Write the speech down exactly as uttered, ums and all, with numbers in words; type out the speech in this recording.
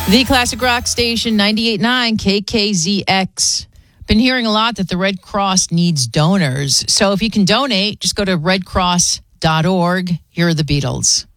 The Classic Rock Station, ninety-eight point nine K K Z X. Been hearing a lot that the Red Cross needs donors. So if you can donate, just go to red cross dot org. Here are the Beatles.